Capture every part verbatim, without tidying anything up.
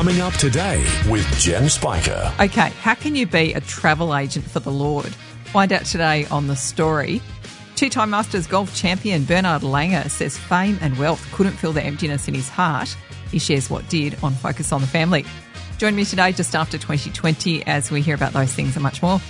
Coming up today with Jen Spiker. Okay, how can you be a travel agent for the Lord? Find out today on The Story. Two-time Masters golf champion Bernard Langer says fame and wealth couldn't fill the emptiness in his heart. He shares what did on Focus on the Family. Join me today just after twenty twenty as we hear about those things and much more.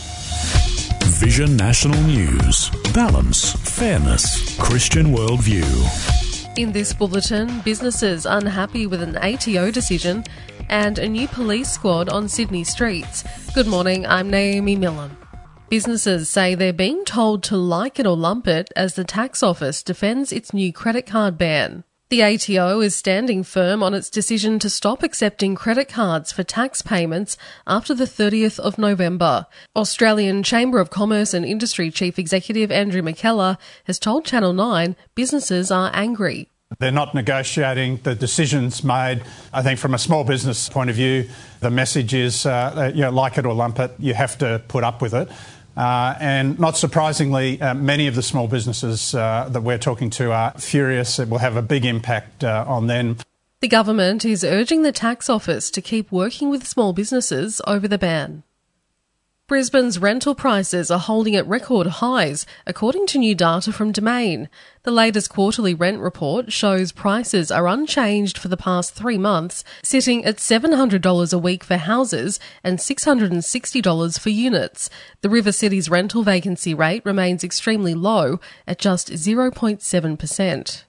Vision National News. Balance, fairness, Christian worldview. In this bulletin, businesses unhappy with an A T O decision and a new police squad on Sydney streets. Good morning, I'm Naomi Millen. Businesses say they're being told to like it or lump it as the tax office defends its new credit card ban. The A T O is standing firm on its decision to stop accepting credit cards for tax payments after the thirtieth of November. Australian Chamber of Commerce and Industry Chief Executive Andrew McKellar has told Channel nine businesses are angry. They're not negotiating the decisions made. I think from a small business point of view, the message is, uh, you know, like it or lump it, you have to put up with it. Uh, and not surprisingly, uh, many of the small businesses uh, that we're talking to are furious. It will have a big impact uh, on them. The government is urging the tax office to keep working with small businesses over the ban. Brisbane's rental prices are holding at record highs, according to new data from Domain. The latest quarterly rent report shows prices are unchanged for the past three months, sitting at seven hundred dollars a week for houses and six hundred sixty dollars for units. The River City's rental vacancy rate remains extremely low at just zero point seven percent.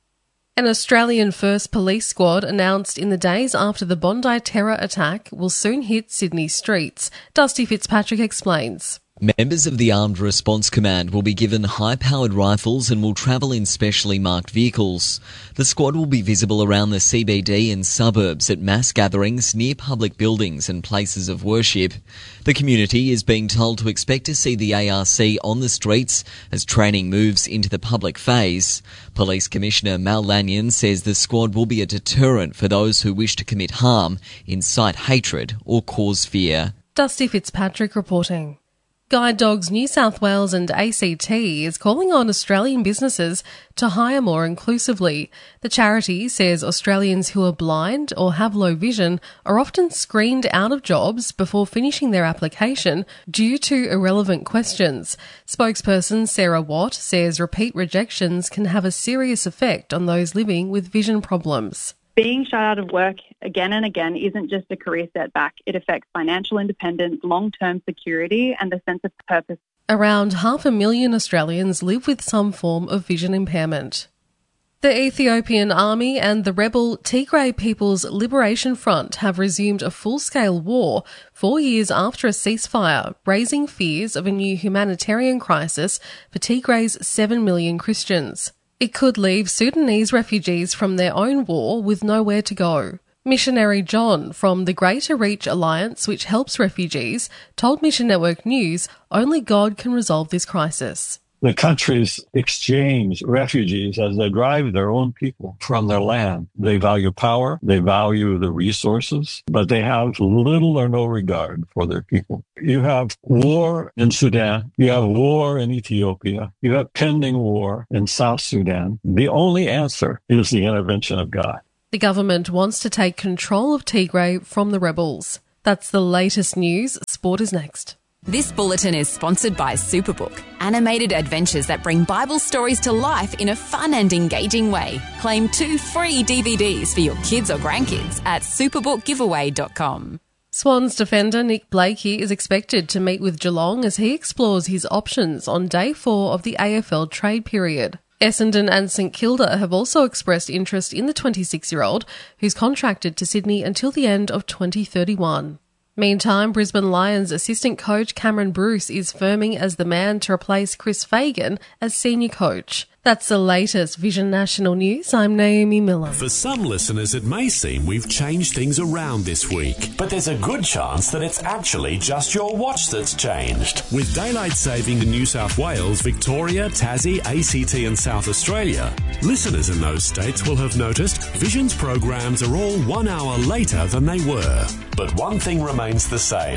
An Australian First Police Squad announced in the days after the Bondi terror attack will soon hit Sydney streets. Dusty Fitzpatrick explains. Members of the Armed Response Command will be given high-powered rifles and will travel in specially marked vehicles. The squad will be visible around the C B D and suburbs at mass gatherings near public buildings and places of worship. The community is being told to expect to see the A R C on the streets as training moves into the public phase. Police Commissioner Mal Lanyon says the squad will be a deterrent for those who wish to commit harm, incite hatred or cause fear. Dusty Fitzpatrick reporting. Guide Dogs New South Wales and A C T is calling on Australian businesses to hire more inclusively. The charity says Australians who are blind or have low vision are often screened out of jobs before finishing their application due to irrelevant questions. Spokesperson Sarah Watt says repeat rejections can have a serious effect on those living with vision problems. Being shut out of work again and again isn't just a career setback. It affects financial independence, long-term security and a sense of purpose. Around half a million Australians live with some form of vision impairment. The Ethiopian Army and the rebel Tigray People's Liberation Front have resumed a full-scale war four years after a ceasefire, raising fears of a new humanitarian crisis for Tigray's seven million Christians. It could leave Sudanese refugees from their own war with nowhere to go. Missionary John from the Greater Reach Alliance, which helps refugees, told Mission Network News only God can resolve this crisis. The countries exchange refugees as they drive their own people from their land. They value power, they value the resources, but they have little or no regard for their people. You have war in Sudan, you have war in Ethiopia, you have pending war in South Sudan. The only answer is the intervention of God. The government wants to take control of Tigray from the rebels. That's the latest news. Sport is next. This bulletin is sponsored by Superbook, animated adventures that bring Bible stories to life in a fun and engaging way. Claim two free D V Ds for your kids or grandkids at superbook giveaway dot com. Swans defender Nick Blakey is expected to meet with Geelong as he explores his options on day four of the A F L trade period. Essendon and St Kilda have also expressed interest in the twenty-six-year-old, who's contracted to Sydney until the end of twenty thirty-one. Meantime, Brisbane Lions assistant coach Cameron Bruce is firming as the man to replace Chris Fagan as senior coach. That's the latest Vision National News. I'm Naomi Millen. For some listeners, it may seem we've changed things around this week. But there's a good chance that it's actually just your watch that's changed. With daylight saving in New South Wales, Victoria, Tassie, A C T and South Australia, listeners in those states will have noticed Vision's programs are all one hour later than they were. But one thing remains the same.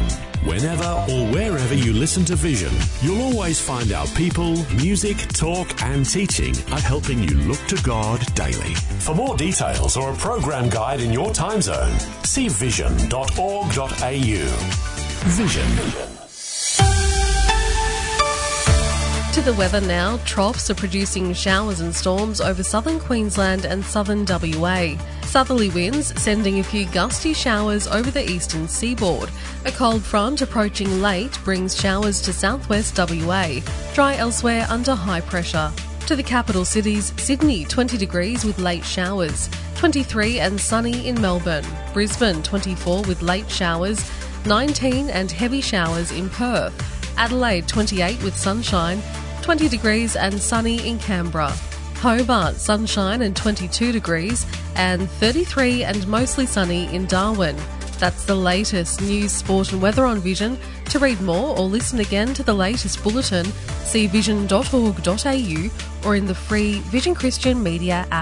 Whenever or wherever you listen to Vision, you'll always find our people, music, talk and teaching are helping you look to God daily. For more details or a program guide in your time zone, see vision dot org dot a u. Vision. To the weather now, troughs are producing showers and storms over southern Queensland and southern W A. Southerly winds sending a few gusty showers over the eastern seaboard. A cold front approaching late brings showers to southwest W A. Dry elsewhere under high pressure. To the capital cities, Sydney twenty degrees with late showers, twenty-three and sunny in Melbourne. Brisbane twenty-four with late showers, nineteen and heavy showers in Perth. Adelaide twenty-eight with sunshine, twenty degrees and sunny in Canberra. Hobart sunshine and twenty-two degrees and thirty-three and mostly sunny in Darwin. That's the latest news, sport and weather on Vision. To read more or listen again to the latest bulletin, see vision dot org dot a u or in the free Vision Christian Media app.